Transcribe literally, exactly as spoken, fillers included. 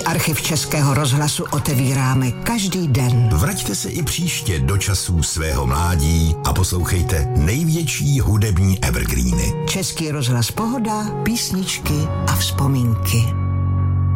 Archiv Českého rozhlasu otevíráme každý den. Vraťte se i příště do časů svého mládí a poslouchejte největší hudební evergreeny. Český rozhlas Pohoda, písničky a vzpomínky.